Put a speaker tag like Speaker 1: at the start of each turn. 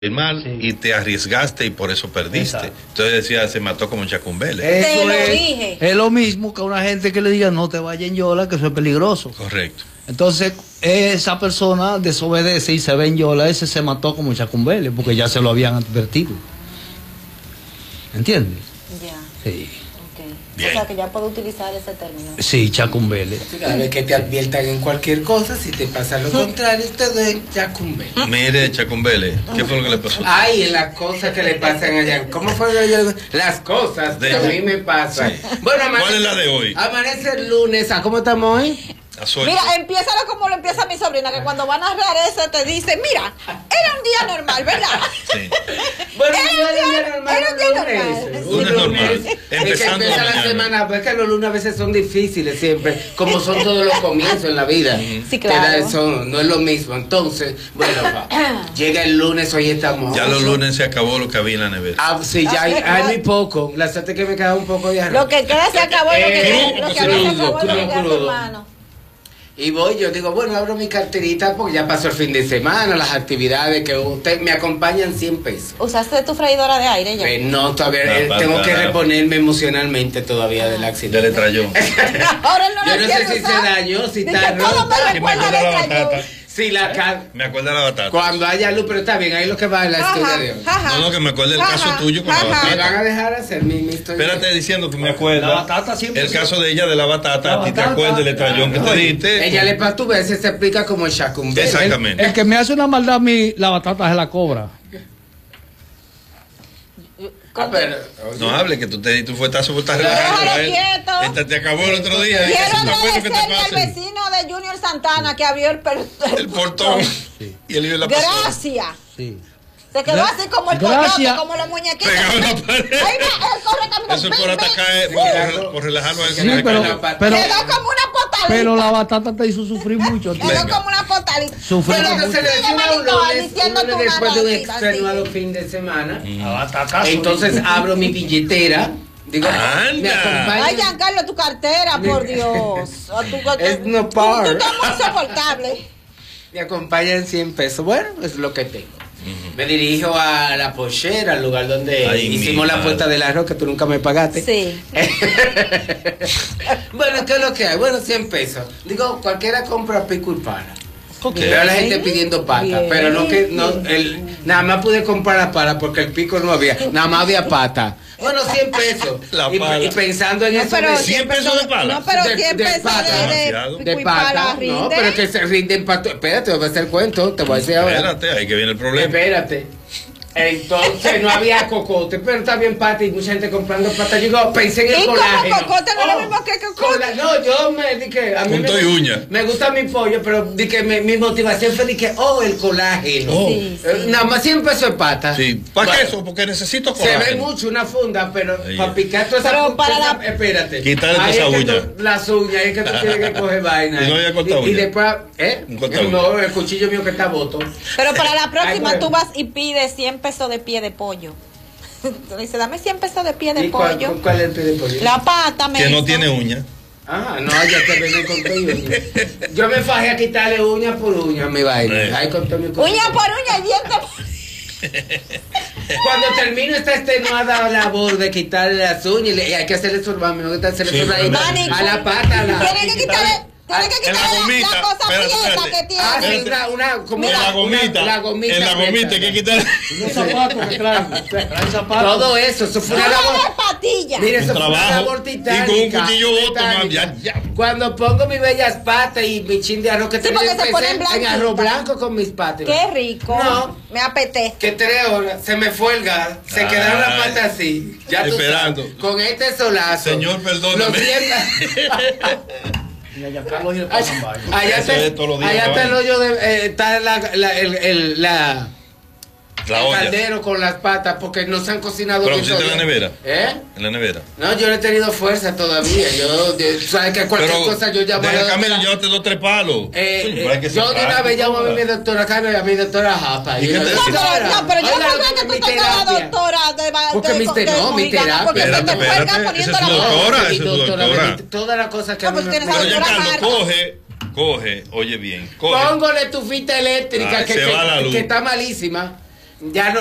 Speaker 1: mal y te arriesgaste y por eso perdiste.
Speaker 2: Exacto.
Speaker 1: Entonces decía, se mató como Chacumbele.
Speaker 2: Eso
Speaker 3: Te lo
Speaker 2: es,
Speaker 3: dije.
Speaker 2: es lo mismo que una gente que le diga no te vayas en Yola, que eso es peligroso.
Speaker 1: Correcto.
Speaker 2: Entonces, esa persona desobedece y se ve en Yola, ese se mató como Chacumbele, porque ya se lo habían advertido. ¿Entiendes?
Speaker 3: Ya.
Speaker 2: Sí.
Speaker 3: Ok.
Speaker 1: Bien.
Speaker 3: O sea que ya puedo utilizar ese término.
Speaker 2: Sí, Chacumbele.
Speaker 4: Cada vez que te adviertan en cualquier cosa, si te pasa lo contrario, te doy Chacumbele.
Speaker 1: Mire, Chacumbele, ¿qué fue lo que le pasó?
Speaker 4: Ay, en las cosas que le pasan allá. ¿Cómo fue allá? Las cosas que a mí me pasan.
Speaker 1: Sí.
Speaker 4: Bueno,
Speaker 1: ¿Cuál es la de hoy?
Speaker 4: Amanece el lunes. ¿A cómo estamos hoy?
Speaker 1: A Sol.
Speaker 3: Mira, empiézalo como lo empieza mi sobrina, que cuando va a narrar eso te dice, mira, era un día normal, ¿verdad?
Speaker 1: Sí.
Speaker 4: Bueno,
Speaker 3: Era un día normal.
Speaker 1: Lunes normal.
Speaker 4: Es que
Speaker 1: Empezando
Speaker 4: empieza la
Speaker 1: mañana.
Speaker 4: semana, pues que los lunes a veces son difíciles siempre, como son todos los comienzos en la vida.
Speaker 3: Sí, claro.
Speaker 4: No es lo mismo. Entonces, bueno, llega el lunes, hoy estamos.
Speaker 1: Ya los lunes se acabó lo que había en la nevera.
Speaker 4: Ah, sí, ya hay muy poco. La suerte que me queda un poco de arroz.
Speaker 3: Lo que queda se acabó, lo que había se acabó, lo que queda
Speaker 4: crudo.
Speaker 3: hermano.
Speaker 4: Y voy, yo digo, bueno, abro mi carterita porque ya pasó el fin de semana, las actividades que usted me acompañan 100 pesos.
Speaker 3: ¿Usaste tu freidora de aire ya?
Speaker 4: No, todavía tengo que reponerme emocionalmente todavía del accidente.
Speaker 1: Le trayó.
Speaker 3: Ahora él no
Speaker 4: Yo
Speaker 3: lo
Speaker 4: no
Speaker 3: quiere
Speaker 4: sé si
Speaker 3: usar.
Speaker 4: se dañó, si
Speaker 3: Dice,
Speaker 4: está
Speaker 3: todo me
Speaker 4: rota.
Speaker 1: Que me
Speaker 3: recuerda
Speaker 1: acuerda la
Speaker 3: de Trayón.
Speaker 1: batata.
Speaker 4: Sí,
Speaker 1: Me acuerda de la batata.
Speaker 4: cuando haya luz, pero está bien, ahí es lo que va en la historia de hoy.
Speaker 1: No, que me acuerde el caso tuyo con la
Speaker 4: Me
Speaker 1: batata.
Speaker 4: van a dejar hacer mi historia.
Speaker 1: Espérate diciendo que me acuerda.
Speaker 2: La batata siempre
Speaker 1: el
Speaker 2: se-
Speaker 1: caso de ella de la batata.
Speaker 2: La
Speaker 1: A ti te
Speaker 2: batata.
Speaker 1: acuerdas del trayón que te diste.
Speaker 4: Ella le pasó, tú ves, se explica como el Chacumbele.
Speaker 1: Exactamente.
Speaker 2: El que me hace una maldad a mí, la batata se la cobra.
Speaker 4: Ah, pero,
Speaker 1: No hable, que tú fuiste por estar
Speaker 3: Déjalo
Speaker 1: relajando a él.
Speaker 3: quieto.
Speaker 1: Esta te acabó el otro día. Dice,
Speaker 3: Quiero
Speaker 1: ¿te acuerdas que te
Speaker 3: agradecerle al
Speaker 1: pase?
Speaker 3: vecino de Junior Santana que abrió
Speaker 1: El portón. Y él la pasó.
Speaker 3: Gracias.
Speaker 2: Sí.
Speaker 3: Se quedó así como el
Speaker 2: Gracias.
Speaker 3: coyote, como los muñequitos.
Speaker 1: Pegado en la pared.
Speaker 3: Ahí va, él corre caminando.
Speaker 1: Eso es por
Speaker 3: Ven,
Speaker 1: atacar,
Speaker 3: ven.
Speaker 1: por relajarlo a él.
Speaker 2: Sí,
Speaker 1: que no le
Speaker 2: pero,
Speaker 1: cayó.
Speaker 2: pero,
Speaker 3: Quedó como una potalita.
Speaker 2: pero la batata te hizo sufrir mucho.
Speaker 3: Quedó
Speaker 1: Venga.
Speaker 3: como una potalita.
Speaker 2: Sufrí
Speaker 4: Pero
Speaker 2: mucho.
Speaker 4: que se le decía
Speaker 3: Sigue,
Speaker 4: a un
Speaker 3: manito,
Speaker 4: lunes,
Speaker 3: diciendo
Speaker 4: un lunes
Speaker 3: tu
Speaker 4: después de un
Speaker 3: nanotita,
Speaker 4: extenuado
Speaker 3: sí.
Speaker 4: fin de semana.
Speaker 2: La batata.
Speaker 4: Entonces abro mi billetera. Digo,
Speaker 1: Anda.
Speaker 4: me acompaña.
Speaker 3: Ay, Giancarlo, tu cartera, por Dios.
Speaker 4: Es no
Speaker 3: Tú
Speaker 4: par.
Speaker 3: estás muy insoportable.
Speaker 4: Me acompañan 100 pesos. Bueno, es lo que tengo. Me dirijo a la pochera, al lugar donde
Speaker 1: Ay,
Speaker 4: hicimos
Speaker 1: mi
Speaker 4: la
Speaker 1: madre.
Speaker 4: puerta del arroz que tú nunca me pagaste.
Speaker 3: Sí.
Speaker 4: Bueno, ¿qué es lo que hay? Bueno, 100 pesos. Digo, cualquiera compra pico y pala.
Speaker 1: Ok.
Speaker 4: Veo a la gente pidiendo pata,
Speaker 3: Bien.
Speaker 4: pero no que no nada más pude comprar la pala porque el pico no había, nada más había pata. Bueno, 100 pesos.
Speaker 1: La
Speaker 4: y,
Speaker 1: pala.
Speaker 4: y pensando en
Speaker 3: No,
Speaker 4: eso
Speaker 3: pero
Speaker 4: de
Speaker 1: 100 pesos de pala.
Speaker 3: No, pero
Speaker 4: De-
Speaker 3: 100
Speaker 4: de
Speaker 3: pesos
Speaker 4: pata.
Speaker 1: Demasiado.
Speaker 3: de
Speaker 4: de
Speaker 3: pico y pala
Speaker 4: pata.
Speaker 3: rinde.
Speaker 4: No, pero que se rinden pato. Espérate, te voy a hacer cuento, te voy a decir ahora.
Speaker 1: Espérate, ahí que viene el problema.
Speaker 4: Espérate. Entonces no había cocote, pero está bien pata y mucha gente comprando pata. Yo digo, pensé en el
Speaker 3: ¿Y cómo
Speaker 4: colágeno.
Speaker 3: cocote no es lo mismo que cocote?
Speaker 4: No, yo me dije, a mí
Speaker 1: Punto y uña.
Speaker 4: me gusta mi pollo, pero dije, mi motivación fue dije, el colágeno.
Speaker 1: Oh.
Speaker 3: Sí, sí.
Speaker 4: Nada más 100 pesos de pata.
Speaker 1: Sí, ¿para qué
Speaker 4: Bueno,
Speaker 1: eso? Porque necesito
Speaker 4: se ve
Speaker 1: colágeno.
Speaker 4: mucho una funda, pero
Speaker 1: Ahí
Speaker 4: para
Speaker 1: es.
Speaker 4: picar toda esa
Speaker 3: Pero para
Speaker 4: esa-
Speaker 3: la-
Speaker 4: espérate.
Speaker 1: Quitarle toda
Speaker 4: Ahí
Speaker 1: esa
Speaker 4: es que
Speaker 1: uña.
Speaker 4: las uñas, ahí es que tú tienes que coger vaina.
Speaker 1: Y no había corta
Speaker 4: Y
Speaker 1: uña.
Speaker 4: después,
Speaker 1: Un corta uña.
Speaker 4: no, el cuchillo mío que está boto.
Speaker 3: Pero para la próxima
Speaker 4: Ay,
Speaker 3: tú
Speaker 4: bueno.
Speaker 3: vas y pides 100 pesos de pie de pollo. Tú dices, dame 100 pesos de pie de
Speaker 4: ¿Y cuál
Speaker 3: pollo.
Speaker 4: es el pie de pollo?
Speaker 3: La pata me
Speaker 1: Que no
Speaker 3: hizo.
Speaker 1: tiene uña.
Speaker 4: Ah, no, ya te venden con todo y uña. Yo me fajé a quitarle uña por uña a mi vaina. Ahí con todo mi cosa.
Speaker 3: Uña por uña y diente por...
Speaker 4: Cuando termino esta extenuada labor de quitarle las uñas, y hay que hacerle su me gusta hacerle
Speaker 1: Sí,
Speaker 4: su
Speaker 1: pero-
Speaker 4: a la pata, a la.
Speaker 3: Tiene que quitarle
Speaker 1: en la gomita.
Speaker 3: la cosa
Speaker 1: Espérate,
Speaker 3: prieta
Speaker 1: espérate.
Speaker 3: que tiene.
Speaker 4: Ah, sí,
Speaker 1: Espérate.
Speaker 4: como
Speaker 1: En la gomita.
Speaker 4: la gomita.
Speaker 1: En la gomita hay que quitar.
Speaker 2: Los zapatos que traen zapatos.
Speaker 4: Todo eso fue una
Speaker 3: Una
Speaker 4: labor.
Speaker 3: de patilla.
Speaker 4: Mire,
Speaker 1: Un
Speaker 4: eso fue una
Speaker 1: trabajo.
Speaker 4: labor
Speaker 1: Y
Speaker 4: titánica.
Speaker 1: con un cuchillo boto,
Speaker 4: titánica.
Speaker 1: man, ya.
Speaker 4: Cuando pongo mis bellas patas y mi chin de arroz que
Speaker 3: Sí,
Speaker 4: tenía,
Speaker 3: porque se
Speaker 4: empecé
Speaker 3: ponen
Speaker 4: en
Speaker 3: blanquitas.
Speaker 4: arroz blanco con mis patas.
Speaker 3: Qué rico.
Speaker 4: No.
Speaker 3: Me apetece.
Speaker 4: Que 3 horas se me fue el gas, se quedaron las
Speaker 1: Ay.
Speaker 4: patas así. Ya tú
Speaker 1: Esperando.
Speaker 4: sabes, con este solazo.
Speaker 1: Señor, perdóname.
Speaker 4: Los dientes-
Speaker 2: Y allá Carlos y el
Speaker 4: allá
Speaker 2: pasan vaina.
Speaker 4: allá
Speaker 1: Eso es todos los días,
Speaker 4: allá está el
Speaker 1: caballo.
Speaker 4: hoyo de. Está
Speaker 1: La
Speaker 4: el
Speaker 1: olla.
Speaker 4: caldero con las patas porque no se han cocinado
Speaker 1: Pero
Speaker 4: bien
Speaker 1: pusiste en la
Speaker 4: todavía.
Speaker 1: nevera.
Speaker 4: ¿Eh?
Speaker 1: En la nevera.
Speaker 4: No, yo no he tenido fuerza todavía. Yo sabes que cualquier
Speaker 1: Pero
Speaker 4: cosa yo llamo a
Speaker 1: deja
Speaker 4: la
Speaker 1: Camilo,
Speaker 4: doctora.
Speaker 1: llévate 2 3 palos. Pero hay que ser
Speaker 4: Yo de una vez
Speaker 1: práctico,
Speaker 4: llamo a mi
Speaker 1: ¿verdad?
Speaker 4: doctora Carmen y a mi doctora Japa.
Speaker 1: ¿Y qué te
Speaker 3: No,
Speaker 1: dice?
Speaker 3: pero yo
Speaker 4: Oiga,
Speaker 3: no creo que
Speaker 4: mi
Speaker 3: tú tengas la
Speaker 4: terapia.
Speaker 3: doctora de
Speaker 4: Porque mi terapia.
Speaker 3: porque se te
Speaker 1: Espérate,
Speaker 3: cuelga
Speaker 1: espérate,
Speaker 3: poniendo
Speaker 1: esa es
Speaker 3: la
Speaker 1: su
Speaker 3: mano.
Speaker 1: doctora.
Speaker 4: Mi
Speaker 1: esa es tu
Speaker 4: doctora,
Speaker 1: doctora.
Speaker 4: todas las cosas que
Speaker 3: No,
Speaker 4: a mí
Speaker 3: pues
Speaker 4: me
Speaker 3: tienes
Speaker 1: Pero
Speaker 3: la
Speaker 1: ya
Speaker 3: doctora
Speaker 1: Carlos,
Speaker 3: Marta.
Speaker 1: coge, oye bien, coge.
Speaker 4: Póngole tu fita eléctrica
Speaker 1: Ah, se va la luz.
Speaker 4: que está malísima. Ya no